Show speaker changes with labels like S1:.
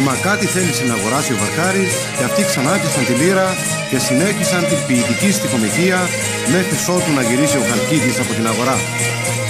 S1: Μα κάτι θέλησε να αγοράσει ο Βαρκάρης και αυτοί ξανάρχισαν τη λύρα και συνέχισαν την ποιητική στιχομηθεία μέχρι ότου να γυρίσει ο Χαλκίδης από την αγορά.